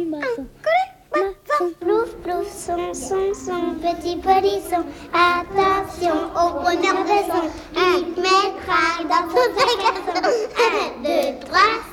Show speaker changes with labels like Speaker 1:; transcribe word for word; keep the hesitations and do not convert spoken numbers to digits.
Speaker 1: maçon. Maçon. Plouf, plouf, son, son, son, petit polisson. Attention au bonheur de son. Il mettra dans son sac à son. Un, deux, trois,